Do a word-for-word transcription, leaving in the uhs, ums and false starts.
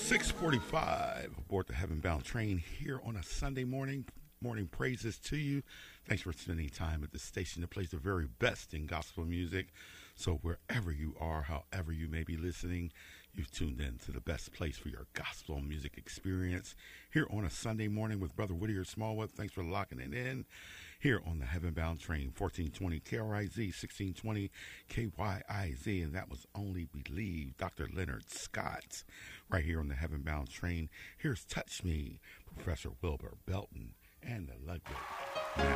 six forty-five aboard the Heaven Bound train here on a Sunday morning. Morning praises to you. Thanks for spending time at the station that plays the very best in gospel music. So wherever you are, however you may be listening, you've tuned in to the best place for your gospel music experience here on a Sunday morning with Brother Whittier Smallwood. Thanks for locking it in here on the Heaven Bound train, fourteen twenty K R I Z, sixteen twenty K Y I Z, and that was Only Believe, Doctor Leonard Scott, right here on the Heaven Bound train. Here's Touch Me, Professor Wilbur Belton, and the Ludwig. Now.